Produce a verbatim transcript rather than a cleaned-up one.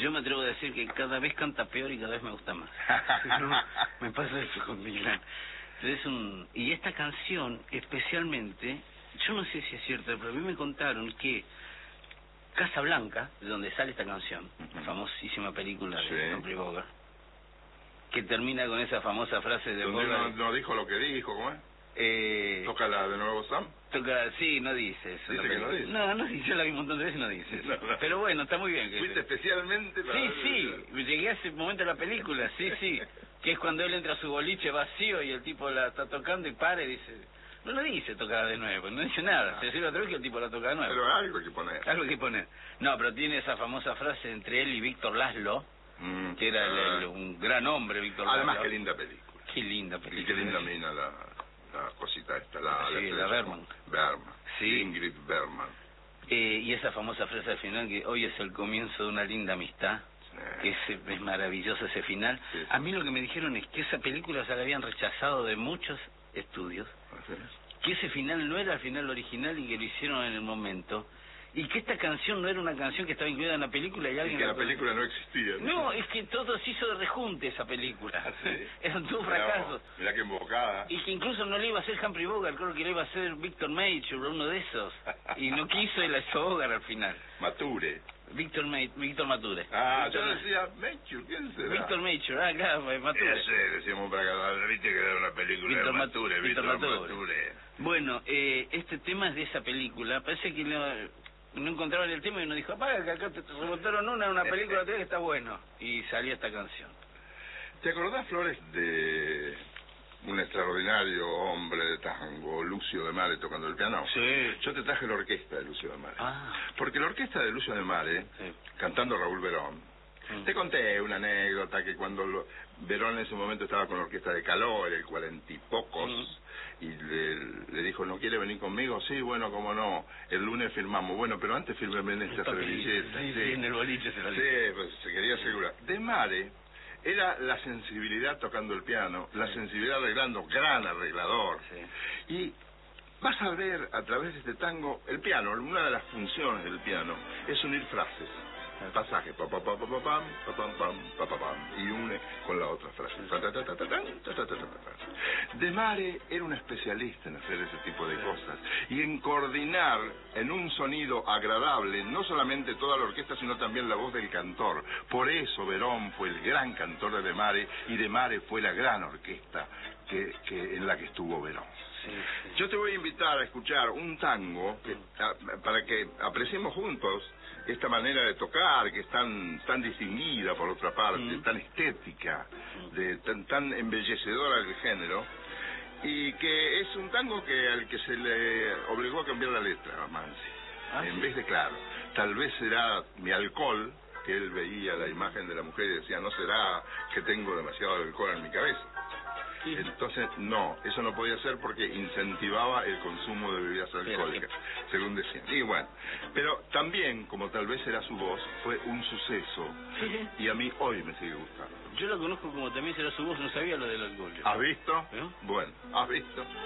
Yo me atrevo a decir que cada vez canta peor y cada vez me gusta más. No, me pasa eso con Milán. Es un... Y esta canción, especialmente, yo no sé si es cierto, pero a mí me contaron que Casablanca, de donde sale esta canción, uh-huh. famosísima película de sí. Humphrey Bogart, que termina con esa famosa frase de Bogart... Bogart... No, no dijo lo que dijo, ¿cómo es? Eh... ¿Tócala de nuevo, Sam? Toca, sí, no dice eso. ¿Dice que no dice? No, no dice, yo la vi un montón de veces y no dice eso. No, no. Pero bueno, está muy bien. Que ¿Fuiste especialmente para...? Sí, sí, llegué a ese momento de la película, sí, sí. Que es cuando él entra a su boliche vacío y el tipo la está tocando y para y dice... No lo dice tocar de nuevo, no dice nada. Ah. Se dice otra vez que el tipo la toca de nuevo. Pero algo hay que poner. Algo hay que poner. No, pero tiene esa famosa frase entre él y Víctor Laszlo, mm, que era el, el, un gran hombre, Víctor Laszlo. Además, qué linda película. Qué linda película. Y qué linda mina la... la cosita esta, la... Sí, la, la Bergman. Bergman. Sí. Ingrid Bergman. Eh, y esa famosa frase al final, que hoy es el comienzo de una linda amistad, sí. que es, es maravilloso ese final. Sí, sí. A mí lo que me dijeron es que esa película se la habían rechazado de muchos estudios, ¿sí? que ese final no era el final original y que lo hicieron en el momento, y que esta canción no era una canción que estaba incluida en la película y alguien... Y que la película no existía. No, no es que todo se hizo de rejunte esa película. ¿Ah, sí? Era un todo fracaso. Mirá que embocada. Y que incluso no le iba a hacer Humphrey Bogart, creo que le iba a hacer Victor Mature, uno de esos. Y no quiso y la hizo Bogart al final. Mature. Víctor Ma Víctor Mature. Ah, Víctor... yo decía Mature, ¿quién será? Víctor Mature, ah, claro, Mature. Ya sé, decíamos para acá, viste que era una película Víctor de Mature, Víctor Víctor Mature. Mature. Bueno, eh, este tema es de esa película, parece que no, no encontraban el tema y uno dijo, apaga que acá te rebotaron una, una película que está bueno. Y salía esta canción. ¿Te acordás, Flores, de un extraordinario hombre de tango, Lucio de Mare, tocando el piano? Sí. Yo te traje la orquesta de Lucio de Mare. Ah. Porque la orquesta de Lucio de Mare, sí. cantando Raúl Verón, mm. te conté una anécdota que cuando lo, Verón en ese momento estaba con la orquesta de Caló, era el cuarenta y pocos, mm. y le, le dijo, ¿no quiere venir conmigo? Sí, bueno, cómo no, el lunes firmamos. Bueno, pero antes fírmeme en esta servilleta. Sí, sí, sí, en el boliche se la dijo. Sí, pues se quería asegurar. De Mare era la sensibilidad tocando el piano, sí. la sensibilidad arreglando, gran arreglador. Sí. Y vas a ver a través de este tango, el piano, una de las funciones del piano es unir frases. El pasaje, pa, pa, pa, pa, pa, pam, pa, pam, pam, pa, pa, pam, y une con la otra frase. Ta, ta, ta, ta, ta, ta, ta, ta, ta, ta. De Mare era un especialista en hacer ese tipo de cosas y en coordinar en un sonido agradable no solamente toda la orquesta sino también la voz del cantor. Por eso Verón fue el gran cantor de De Mare y De Mare fue la gran orquesta que, que en la que estuvo Verón. Sí, sí. Yo te voy a invitar a escuchar un tango que, a, para que apreciemos juntos esta manera de tocar, que es tan, tan distinguida por otra parte, mm. tan estética, de, tan, tan embellecedora del género, y que es un tango que al que se le obligó a cambiar la letra a Mansi. Ah, en sí. vez de, claro, tal vez será mi alcohol, que él veía la imagen de la mujer y decía, no será que tengo demasiado alcohol en mi cabeza. Sí. Entonces, no, eso no podía ser porque incentivaba el consumo de bebidas alcohólicas, sí. según decían. Y bueno, pero también, como tal vez era su voz, fue un suceso. Sí. Y a mí hoy me sigue gustando. Yo la conozco como también será su voz, no sabía lo del alcohol. ¿Has visto? ¿Eh? Bueno, ¿has visto?